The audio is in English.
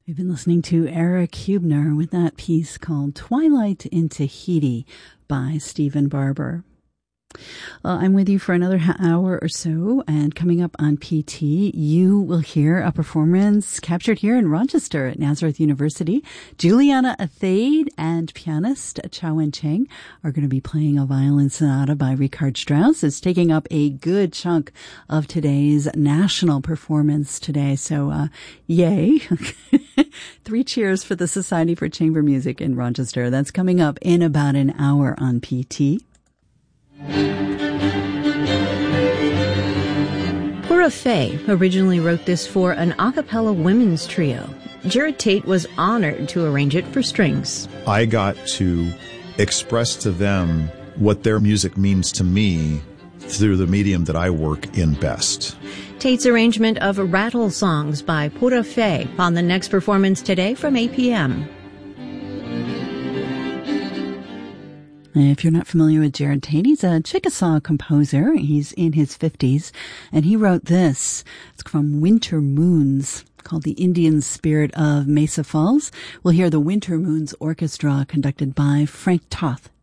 We've been listening to Eric Hubner with that piece called Twilight in Tahiti by Stephen Barber. I'm with you for another hour or so, and coming up on PT, you will hear a performance captured here in Rochester at Nazareth University. Juliana Athade and pianist Chao Wen-Cheng are going to be playing a violin sonata by Richard Strauss. It's taking up a good chunk of today's national performance today, so yay. 3 cheers for the Society for Chamber Music in Rochester. That's coming up in about an hour on PT. Pura Fey originally wrote this for an a cappella women's trio. Jared Tate was honored to arrange it for strings. I got to express to them what their music means to me through the medium that I work in best. Tate's arrangement of Rattle Songs by Pura Fey on the next performance today from 8 p.m. If you're not familiar with Jared Tate, he's a Chickasaw composer. He's in his 50s, and he wrote this. It's from Winter Moons, called The Indian Spirit of Mesa Falls. We'll hear the Winter Moons Orchestra conducted by Frank Toth.